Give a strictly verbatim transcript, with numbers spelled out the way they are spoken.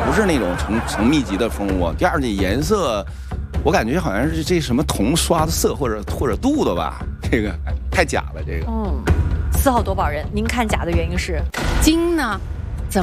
不是那种成成密集的蜂窝。第二，这颜色，我感觉好像是这什么铜刷的色或者或者镀的吧，这个太假了，这个。 嗯，四号夺宝人，您看假的原因是？ 金呢，